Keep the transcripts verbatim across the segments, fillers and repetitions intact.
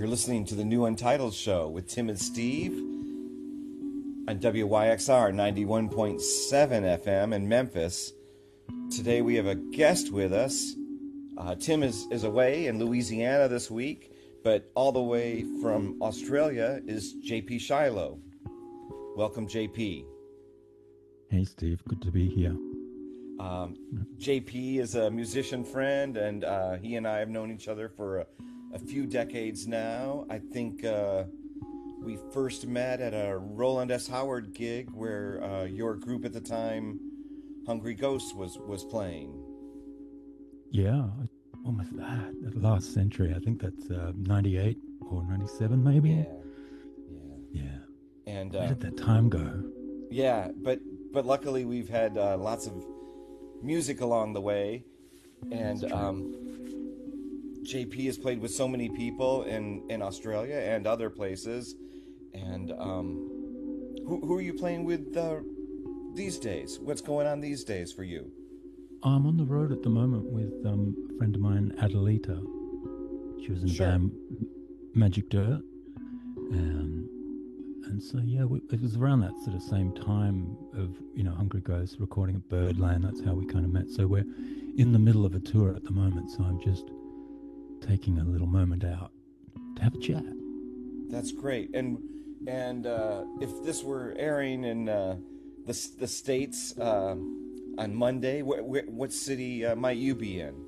You're listening to the New Untitled Show with Tim and Steve on W Y X R ninety-one point seven F M in Memphis. Today we have a guest with us. Uh, Tim is, is away in Louisiana this week, but all the way from Australia is J P Shiloh. Welcome, J P. Hey, Steve. Good to be here. Um, J P is a musician friend, and uh, he and I have known each other for a, a few decades now. I think uh, we first met at a Roland S. Howard gig where uh, your group at the time, Hungry Ghosts, was, was playing. Yeah, almost that, that last century. I think that's uh, ninety-eight or ninety-seven, maybe. Yeah, yeah. Yeah. And uh, where did that time go? Yeah, but but luckily we've had uh, lots of music along the way, and um, J P has played with so many people in, in Australia and other places. And um, who who are you playing with uh, these days? What's going on these days for you? I'm on the road at the moment with um, a friend of mine, Adelita. She was in Sure. the band Magic Dirt, and and so yeah, we, it was around that sort of same time of you know Hungry Ghosts recording at Birdland. That's how we kind of met. So we're in the middle of a tour at the moment. So I'm just taking a little moment out to have a chat. That's great. And and uh, if this were airing in uh, the the States uh, on Monday, wh- wh- what city uh, might you be in?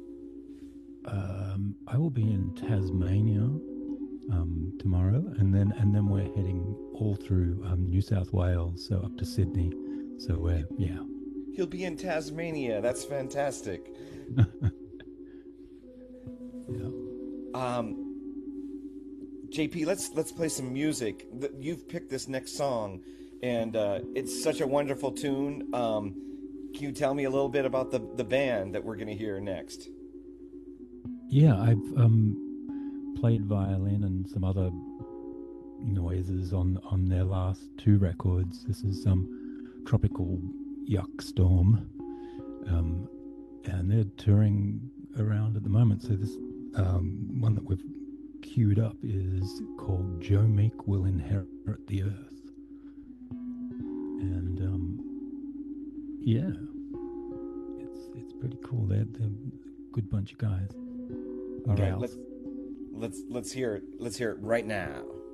Um, I will be in Tasmania um, tomorrow, and then and then we're heading all through um, New South Wales, so up to Sydney. So we're yeah. He'll be in Tasmania. That's fantastic. Yeah. Um, J P, let's let's play some music. Th- You've picked this next song, and uh, it's such a wonderful tune. Um, can you tell me a little bit about the, the band that we're going to hear next? Yeah, I've um, played violin and some other noises on, on their last two records. This is some um, Tropical Yuck Storm, um, and they're touring around at the moment. So this um, one that we've queued up is called Joe Meek Will Inherit the Earth. And um, yeah, it's it's pretty cool. They're, they're a good bunch of guys. All right, Gals. let's let's let's hear it. Let's hear it right now.